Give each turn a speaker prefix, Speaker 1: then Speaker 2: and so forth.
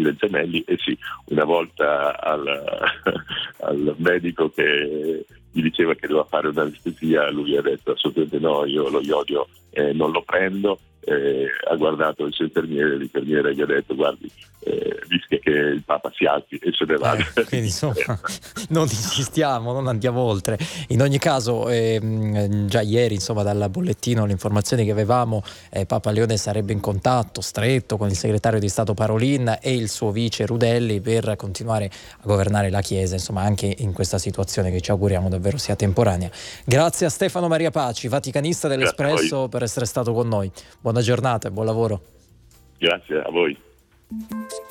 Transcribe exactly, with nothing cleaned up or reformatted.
Speaker 1: scoprire gemelli, e sì, una volta al, al medico che gli diceva che doveva fare un'anestesia, lui ha detto assolutamente no, io lo iodio eh, non lo prendo. Eh, ha guardato il suo infermiere, l'infermiere gli ha detto guardi, eh, rischia che il Papa si alzi e se ne vada.
Speaker 2: Eh, quindi insomma non insistiamo, non andiamo oltre. In ogni caso ehm, già ieri insomma dal bollettino, le informazioni che avevamo, eh, Papa Leone sarebbe in contatto stretto con il segretario di Stato Parolin e il suo vice Rudelli per continuare a governare la Chiesa, insomma anche in questa situazione che ci auguriamo davvero sia temporanea. Grazie a Stefano Maria Paci, vaticanista dell'Espresso, per essere stato con noi. Buona giornata e buon lavoro.
Speaker 1: Grazie a voi.